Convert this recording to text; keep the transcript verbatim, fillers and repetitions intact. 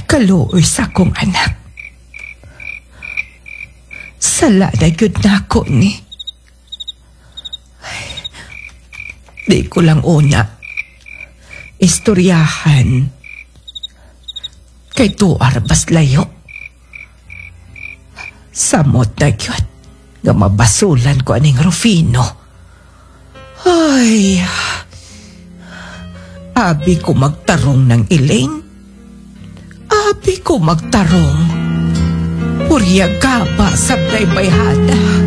Kaluoy sa akong anak. Sala na yun na ako ni. Ay, di ko lang una istoryahan kay tuwar bas layo. Samot na yun nga mabasulan ko aning Rufino. Ay, abi ko magtarong ng Elaine. Abi ko magtarong. Purya ka ba sa bayhada?